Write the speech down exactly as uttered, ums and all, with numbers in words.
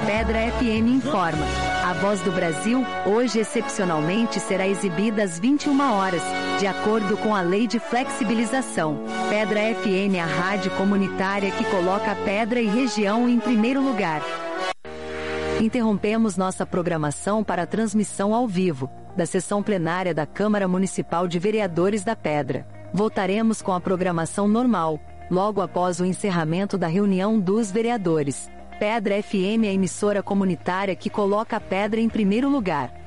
Pedra F M informa. A Voz do Brasil, hoje excepcionalmente será exibida às vinte e uma horas, de acordo com a Lei de Flexibilização. Pedra F M é a rádio comunitária que coloca a Pedra e região em primeiro lugar. Interrompemos nossa programação para a transmissão ao vivo, da sessão plenária da Câmara Municipal de Vereadores da Pedra. Voltaremos com a programação normal, logo após o encerramento da reunião dos vereadores. Pedra F M é a emissora comunitária que coloca a Pedra em primeiro lugar.